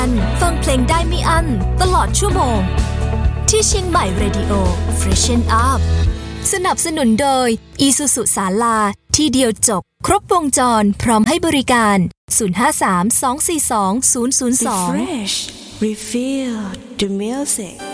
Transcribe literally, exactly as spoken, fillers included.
ฟังเพลงได้ไม่อั้นตลอดชั่วโมงที่เชียงใหม่ Radio Freshen Up สนับสนุนโดย Isuzu ศาลาที่เดียวจบครบวงจรพร้อมให้บริการศูนย์ ห้า สาม สอง สี่ สอง ศูนย์ ศูนย์ สอง Refresh Refill the music